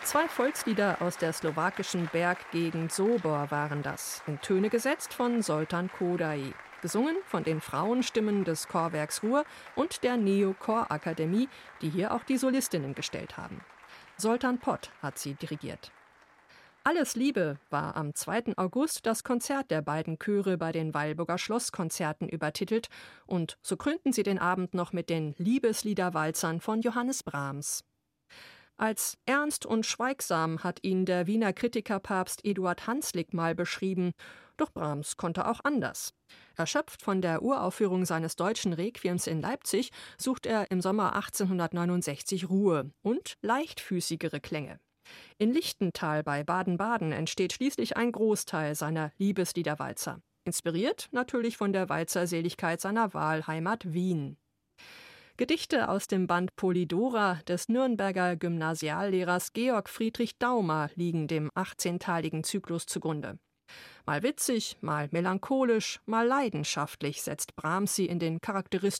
Zwei Volkslieder aus der slowakischen Berggegend Sobor waren das, in Töne gesetzt von Zoltán Kodály. Gesungen von den Frauenstimmen des Chorwerks Ruhr und der Neo-Chorakademie, die hier auch die Solistinnen gestellt haben. Zoltán Pott hat sie dirigiert. Alles Liebe war am 2. August das Konzert der beiden Chöre bei den Weilburger Schlosskonzerten übertitelt und so krönten sie den Abend noch mit den Liebesliederwalzern von Johannes Brahms. Als ernst und schweigsam hat ihn der Wiener Kritikerpapst Eduard Hanslick mal beschrieben, doch Brahms konnte auch anders. Erschöpft von der Uraufführung seines deutschen Requiems in Leipzig sucht er im Sommer 1869 Ruhe und leichtfüßigere Klänge. In Lichtental bei Baden-Baden entsteht schließlich ein Großteil seiner Liebesliederwalzer. Inspiriert natürlich von der Walzerseligkeit seiner Wahlheimat Wien. Gedichte aus dem Band Polydora des Nürnberger Gymnasiallehrers Georg Friedrich Daumer liegen dem 18-teiligen Zyklus zugrunde. Mal witzig, mal melancholisch, mal leidenschaftlich setzt Brahms sie in den charakteristischen